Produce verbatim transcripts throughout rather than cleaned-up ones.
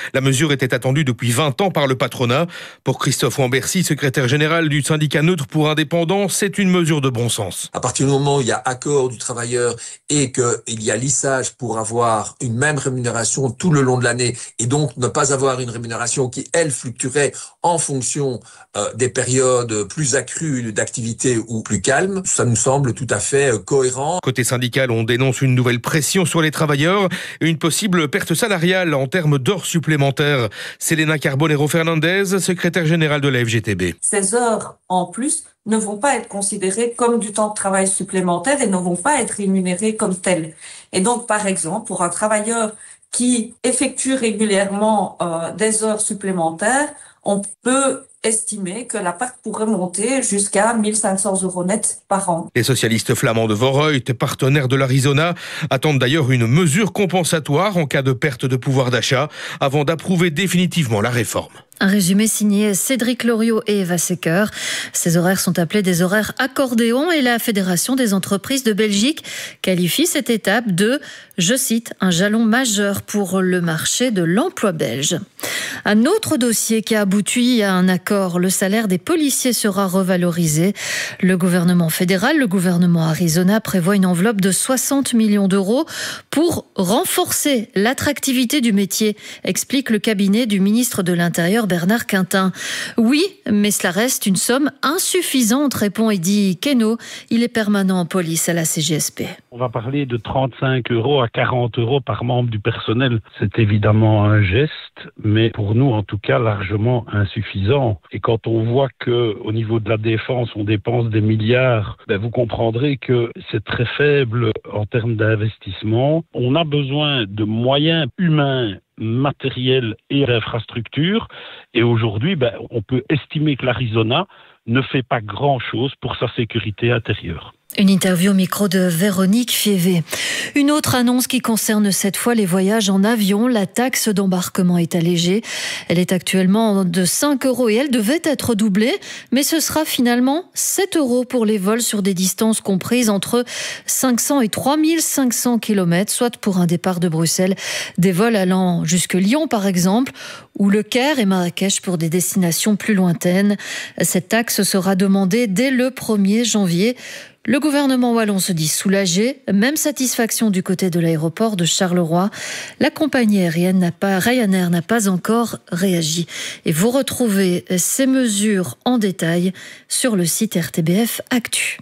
La mesure était attendue depuis vingt ans par le patronat. Pour Christophe Wambercy, secrétaire général du syndicat neutre pour indépendants, c'est une mesure de bon sens. À partir du moment où il y a accord du travailleur et qu'il y a lissage pour avoir une même rémunération tout le long de l'année et donc ne pas avoir une rémunération qui, elle, fluctuerait en fonction euh, des périodes plus accrues d'activité ou plus calmes, ça nous semble tout à fait euh, cohérent. Côté syndical, on dénonce une nouvelle pression sur les travailleurs et une possible perte salariale en termes d'heures supplémentaires. Selena Carbonero-Fernandez, secrétaire générale de la F G T B. Ces heures en plus ne vont pas être considérées comme du temps de travail supplémentaire et ne vont pas être rémunérées comme telles. Et donc, par exemple, pour un travailleur qui effectue régulièrement euh, des heures supplémentaires, on peut estimer que la perte pourrait monter jusqu'à mille cinq cents euros net par an. Les socialistes flamands de Vorreut, partenaires de l'Arizona, attendent d'ailleurs une mesure compensatoire en cas de perte de pouvoir d'achat avant d'approuver définitivement la réforme. Un résumé signé Cédric Loriot et Eva Secker. Ces horaires sont appelés des horaires accordéon et la Fédération des entreprises de Belgique qualifie cette étape de, je cite, un jalon majeur pour le marché de l'emploi belge. Un autre dossier qui a abouti à un accord, le salaire des policiers sera revalorisé. Le gouvernement fédéral, le gouvernement Arizona prévoit une enveloppe de soixante millions d'euros pour renforcer l'attractivité du métier, explique le cabinet du ministre de l'Intérieur Bernard Quintin. Oui, mais cela reste une somme insuffisante, répond Eddy Queneau. Il est permanent en police à la C G S P. On va parler de trente-cinq euros à quarante euros par membre du personnel. C'est évidemment un geste, mais pour nous, en tout cas, largement insuffisant. Et quand on voit que au niveau de la défense, on dépense des milliards, ben vous comprendrez que c'est très faible en termes d'investissement. On a besoin de moyens humains, matériels et d'infrastructures. Et aujourd'hui, ben, on peut estimer que l'Arizona ne fait pas grand-chose pour sa sécurité intérieure. Une interview au micro de Véronique Fievé. Une autre annonce qui concerne cette fois les voyages en avion. La taxe d'embarquement est allégée. Elle est actuellement de cinq euros et elle devait être doublée. Mais ce sera finalement sept euros pour les vols sur des distances comprises entre cinq cents et trois mille cinq cents kilomètres, soit pour un départ de Bruxelles, des vols allant jusque Lyon par exemple, ou Le Caire et Marrakech pour des destinations plus lointaines. Cette taxe sera demandée dès le premier janvier. Le gouvernement wallon se dit soulagé, même satisfaction du côté de l'aéroport de Charleroi. La compagnie aérienne n'a pas, Ryanair n'a pas encore réagi. Et vous retrouvez ces mesures en détail sur le site R T B F Actu.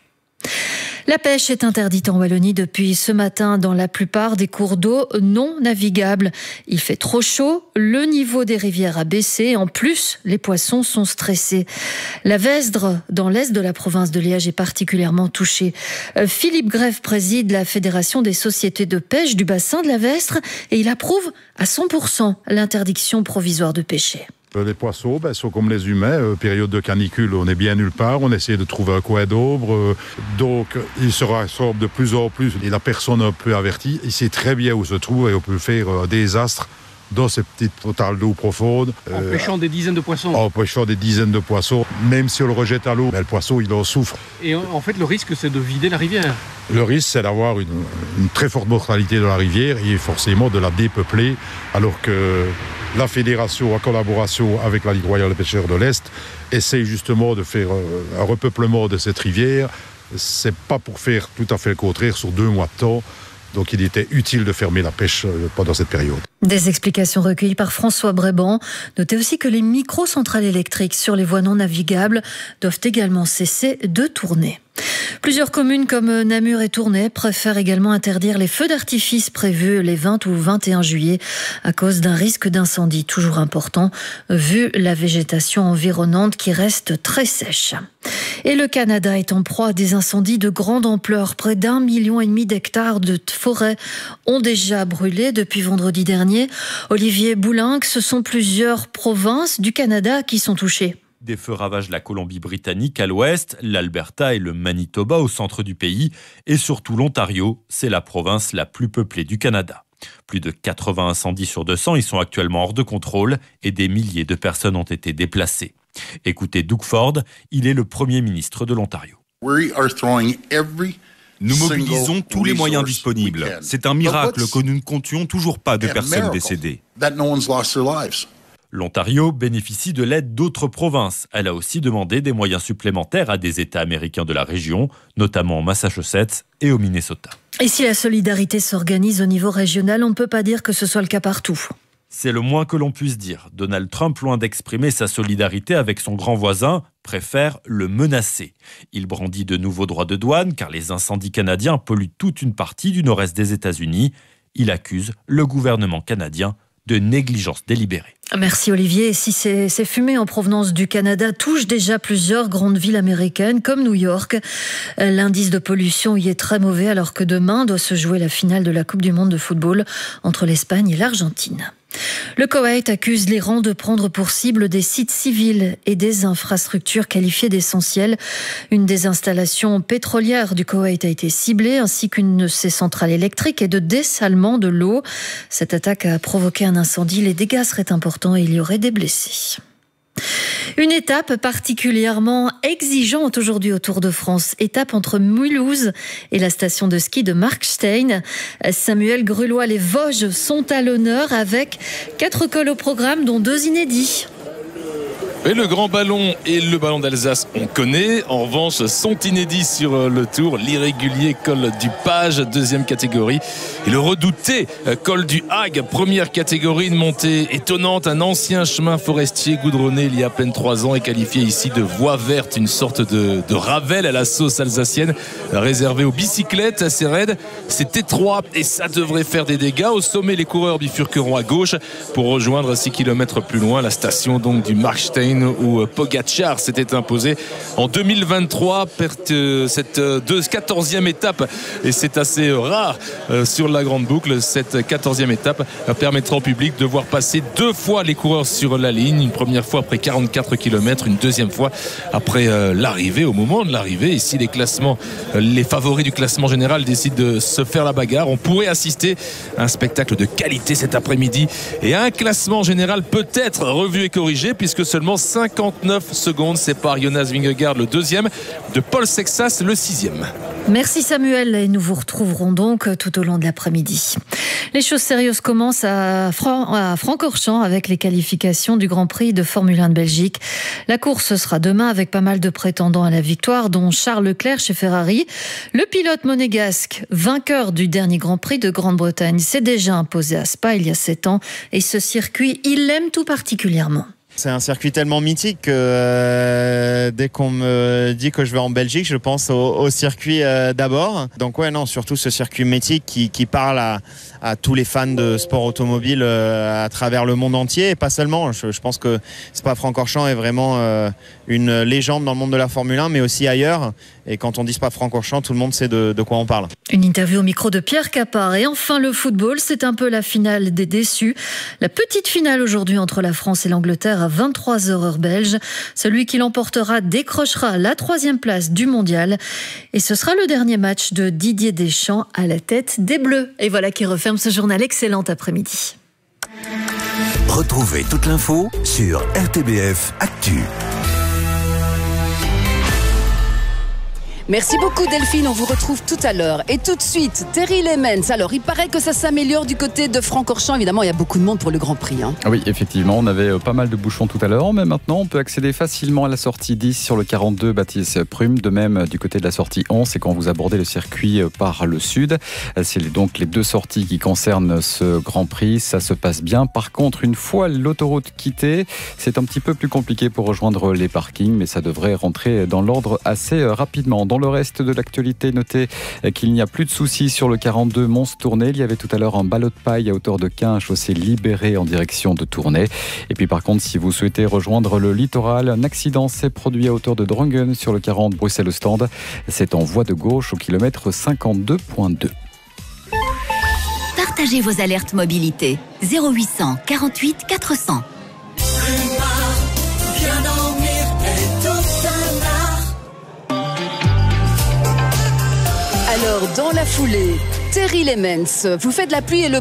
La pêche est interdite en Wallonie depuis ce matin dans la plupart des cours d'eau non navigables. Il fait trop chaud, le niveau des rivières a baissé. En plus, les poissons sont stressés. La Vesdre, dans l'est de la province de Liège, est particulièrement touchée. Philippe Grève préside la Fédération des sociétés de pêche du bassin de la Vesdre et il approuve à cent pour cent l'interdiction provisoire de pêcher. Les poissons ben, sont comme les humains, euh, période de canicule, on est bien nulle part, on essaie de trouver un coin d'ombre, euh, donc il se rassemble de plus en plus et la personne un peu avertie, il sait très bien où se trouve et on peut faire un désastre dans ces petites totales d'eau profondes. En euh, pêchant des dizaines de poissons. En pêchant des dizaines de poissons, même si on le rejette à l'eau, ben, le poisson il en souffre. Et en fait le risque c'est de vider la rivière. Le risque c'est d'avoir une, une très forte mortalité de la rivière et forcément de la dépeupler, alors que la fédération, en collaboration avec la Ligue royale des pêcheurs de l'Est, essaye justement de faire un repeuplement de cette rivière. C'est pas pour faire tout à fait le contraire sur deux mois de temps. Donc il était utile de fermer la pêche pendant cette période. Des explications recueillies par François Bréban. Notez aussi que les micro-centrales électriques sur les voies non navigables doivent également cesser de tourner. Plusieurs communes comme Namur et Tournai préfèrent également interdire les feux d'artifice prévus les vingt ou vingt et un juillet à cause d'un risque d'incendie toujours important vu la végétation environnante qui reste très sèche. Et le Canada est en proie à des incendies de grande ampleur. Près d'un million et demi d'hectares de forêt ont déjà brûlé depuis vendredi dernier. Olivier Boulinck, ce sont plusieurs provinces du Canada qui sont touchées. Des feux ravagent la Colombie-Britannique à l'ouest, l'Alberta et le Manitoba au centre du pays, et surtout l'Ontario, c'est la province la plus peuplée du Canada. Plus de quatre-vingts incendies sur deux cents, ils sont actuellement hors de contrôle et des milliers de personnes ont été déplacées. Écoutez Doug Ford, il est le Premier ministre de l'Ontario. We are throwing every Nous mobilisons tous les moyens disponibles. C'est un miracle que nous ne comptions toujours pas de personnes décédées. L'Ontario bénéficie de l'aide d'autres provinces. Elle a aussi demandé des moyens supplémentaires à des États américains de la région, notamment au Massachusetts et au Minnesota. Et si la solidarité s'organise au niveau régional, on ne peut pas dire que ce soit le cas partout. C'est le moins que l'on puisse dire. Donald Trump, loin d'exprimer sa solidarité avec son grand voisin, préfère le menacer. Il brandit de nouveaux droits de douane car les incendies canadiens polluent toute une partie du nord-est des États-Unis. Il accuse le gouvernement canadien de négligence délibérée. Merci Olivier. Et si ces, ces fumées en provenance du Canada touchent déjà plusieurs grandes villes américaines comme New York, l'indice de pollution y est très mauvais alors que demain doit se jouer la finale de la Coupe du monde de football entre l'Espagne et l'Argentine. Le Koweït accuse l'Iran de prendre pour cible des sites civils et des infrastructures qualifiées d'essentielles. Une des installations pétrolières du Koweït a été ciblée, ainsi qu'une de ses centrales électriques et de dessalement de l'eau. Cette attaque a provoqué un incendie. Les dégâts seraient importants et il y aurait des blessés. Une étape particulièrement exigeante aujourd'hui au Tour de France. Étape entre Mulhouse et la station de ski de Markstein. Samuel Grulois, les Vosges sont à l'honneur avec quatre cols au programme, dont deux inédits. Et le grand ballon et le ballon d'Alsace, on connaît. En revanche, sont inédits sur le Tour. L'irrégulier col du Page, deuxième catégorie. Et le redouté col du Hague, première catégorie, de montée étonnante. Un ancien chemin forestier goudronné il y a à peine trois ans est qualifié ici de voie verte, une sorte de, de Ravel à la sauce alsacienne, réservée aux bicyclettes assez raide. C'est étroit et ça devrait faire des dégâts. Au sommet, les coureurs bifurqueront à gauche pour rejoindre six kilomètres plus loin la station donc du Markstein, où Pogacar s'était imposé en deux mille vingt-trois, perte cette quatorzième étape, et c'est assez rare sur la grande boucle. Cette quatorzième étape permettra au public de voir passer deux fois les coureurs sur la ligne, une première fois après quarante-quatre kilomètres, une deuxième fois après l'arrivée, au moment de l'arrivée. Ici, les classements, les favoris du classement général décident de se faire la bagarre. On pourrait assister à un spectacle de qualité cet après-midi et à un classement général peut-être revu et corrigé, puisque seulement cinquante-neuf secondes séparent Jonas Vingegaard le deuxième de Paul Sexas le sixième. Merci Samuel, et nous vous retrouverons donc tout au long de l'après-midi. Les choses sérieuses commencent à, Fran- à Francorchamps avec les qualifications du Grand Prix de Formule un de Belgique. La course sera demain avec pas mal de prétendants à la victoire, dont Charles Leclerc chez Ferrari. Le pilote monégasque, vainqueur du dernier Grand Prix de Grande-Bretagne, s'est déjà imposé à Spa il y a sept ans, et ce circuit, il l'aime tout particulièrement. C'est un circuit tellement mythique que euh, dès qu'on me dit que je vais en Belgique, je pense au, au circuit euh, d'abord. Donc ouais, non, surtout ce circuit mythique qui, qui parle à, à tous les fans de sport automobile euh, à travers le monde entier, et pas seulement. Je, je pense que Spa-Francorchamps est vraiment euh, une légende dans le monde de la Formule un, mais aussi ailleurs. Et quand on dit Spa-Francorchamps, tout le monde sait de, de quoi on parle. Une interview au micro de Pierre Capard. Et enfin, le football, c'est un peu la finale des déçus. La petite finale aujourd'hui entre la France et l'Angleterre à vingt-trois heures heure belge. Celui qui l'emportera décrochera la troisième place du mondial. Et ce sera le dernier match de Didier Deschamps à la tête des Bleus. Et voilà qui referme ce journal. Excellent après-midi. Retrouvez toute l'info sur R T B F Actu. Merci beaucoup Delphine, on vous retrouve tout à l'heure. Et tout de suite, Terry Lemens. Alors, il paraît que ça s'améliore du côté de Francorchamps. Évidemment, il y a beaucoup de monde pour le Grand Prix. Hein. Oui, effectivement, on avait pas mal de bouchons tout à l'heure. Mais maintenant, on peut accéder facilement à la sortie dix sur le quarante-deux Baptiste Prume. De même, du côté de la sortie onze, c'est quand vous abordez le circuit par le sud. C'est donc les deux sorties qui concernent ce Grand Prix. Ça se passe bien. Par contre, une fois l'autoroute quittée, c'est un petit peu plus compliqué pour rejoindre les parkings. Mais ça devrait rentrer dans l'ordre assez rapidement. Dans le reste de l'actualité, notez qu'il n'y a plus de soucis sur le quarante-deux Mons-Tournai. Il y avait tout à l'heure un ballot de paille à hauteur de quinze, chaussée libérée en direction de Tournai. Et puis par contre, si vous souhaitez rejoindre le littoral, un accident s'est produit à hauteur de Drongen sur le quarante Bruxelles-Ostende. C'est en voie de gauche au kilomètre cinquante-deux virgule deux. Partagez vos alertes mobilité. zéro huit cent quarante-huit quatre cents. Alors, dans la foulée, Terry Lemens, vous faites la pluie et le